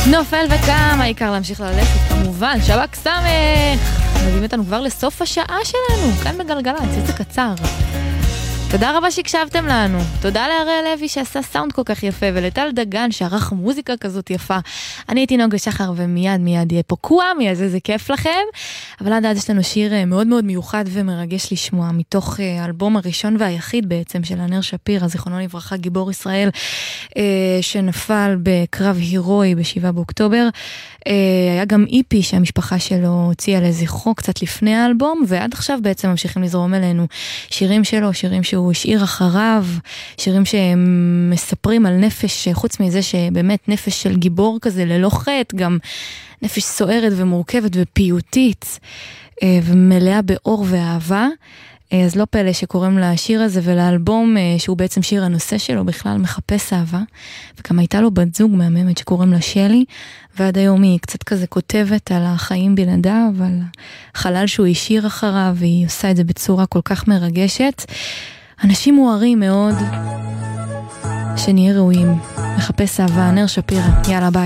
נופל וקם, העיקר להמשיך ללכת, כמובן, שבק סמך. מביאים אותנו כבר לסוף השעה שלנו, כאן בגלגלצ, זה קצר. תודה רבה שהקשבתם לנו. תודה להראל לוי שעשה סאונד כל כך יפה, ולטל דגן שערך מוזיקה כזאת יפה. אני הייתי נוגה שחר, ומיד יהיה פה קוואמי, אז איזה כיף לכם. אבל עד יש לנו שיר מאוד מאוד מיוחד ומרגש לשמוע, מתוך האלבום הראשון והיחיד בעצם של ענר שפירא, זיכרונו לברכה, גיבור ישראל, שנפל בקרב הירואי ב7 באוקטובר. היה גם איפי שהמשפחה שלו הוציאה לזכרו קצת לפני האלבום, ועד עכשיו בעצם ממשיכים לזרום אלינו שירים שלו, שירים שהוא השאיר אחריו, שירים שמספרים על נפש, חוץ מזה שבאמת נפש של גיבור כזה ללא חטא, גם נפש סוערת ומורכבת ופיוטית, ומלאה באור ואהבה. אז לא פלא שקוראים לשיר הזה ולאלבום, שהוא בעצם שיר הנושא שלו, בכלל מחפש אהבה, וגם הייתה לו בת זוג מהממת שקוראים לה שלי, ועד היום היא קצת כזה כותבת על החיים בלעדיו, על חלל שהוא השאיר אחריו, והיא עושה את זה בצורה כל כך מרגשת. אנשים מוארים מאוד, שנהיה ראויים, מחפש אהבה, ענר שפירא, יאללה ביי.